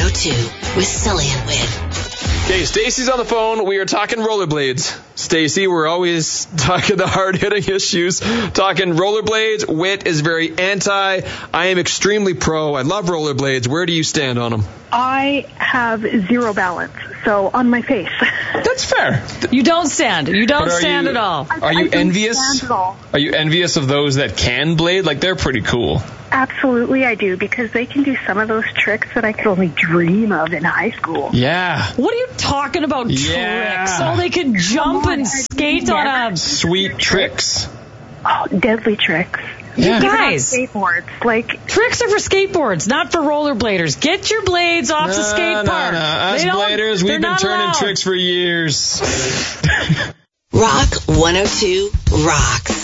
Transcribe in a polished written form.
102 with Sully and Whit. Okay, Stacy's on the phone. We are talking rollerblades. Stacy, we're always talking the hard-hitting issues. Talking rollerblades. Whit is very anti. I am extremely pro. I love rollerblades. Where do you stand on them? I have zero balance, so on my face. That's fair. You don't stand. You don't stand at all. Are you I don't envious? stand at all. Are you envious of those that can blade? Like, they're pretty cool. Absolutely, I do, because they can do some of those tricks that I could only dream of in high school. Yeah. What are you talking about, tricks? Oh, they can jump and skate on a... Sweet tricks. Oh, deadly tricks. You Even on guys. skateboards, like... Tricks are for skateboards, not for rollerbladers. Get your blades off the skate park. No. Us bladers, we've been turning tricks for years. Rock 102 rocks.